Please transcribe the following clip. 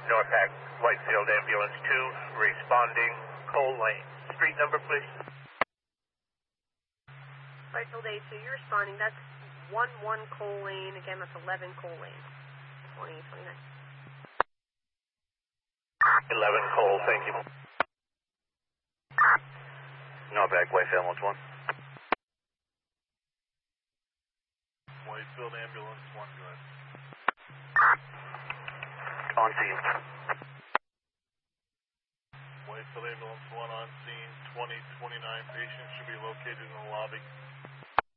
Norpac, Whitefield Ambulance 2, responding, Cole Lane. Street number, please. Whitefield A2, you're responding. That's 11 Cole Lane. Again, that's 11 Cole Lane. 2029. 11 Cole, thank you. Norpac, Whitefield Ambulance 1. Whitefield Ambulance 1, go ahead. On scene. Whitefield Ambulance 1 on scene. 2029 patients should be located in the lobby.